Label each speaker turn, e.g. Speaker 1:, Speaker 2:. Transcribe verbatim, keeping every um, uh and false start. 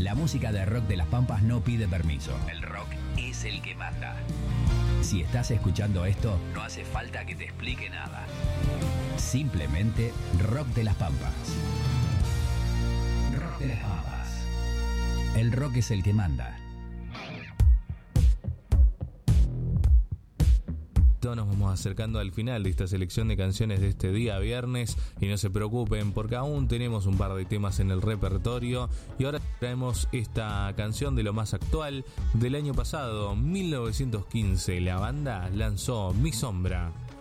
Speaker 1: La música de Rock de las Pampas no pide permiso. El rock es el que manda. Si estás escuchando esto, no hace falta que te explique nada. Simplemente Rock de las Pampas. Rock de las Pampas. El rock es el que manda.
Speaker 2: Nos vamos acercando al final de esta selección de canciones de este día viernes y no se preocupen porque aún tenemos un par de temas en el repertorio y ahora traemos esta canción de lo más actual del año pasado, mil novecientos quince. La banda lanzó Mi Sombra.